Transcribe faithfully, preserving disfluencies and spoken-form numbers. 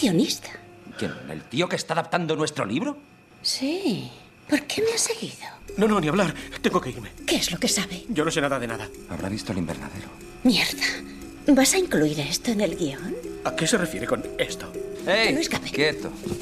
guionista. ¿Quién? ¿El tío que está adaptando nuestro libro? Sí. ¿Por qué me ha seguido? No, no, ni hablar. Tengo que irme. ¿Qué es lo que sabe? Yo no sé nada de nada. Habrá visto el invernadero. Mierda. ¿Vas a incluir esto en el guión? ¿A qué se refiere con esto? ¡Ey! No escape. Quieto.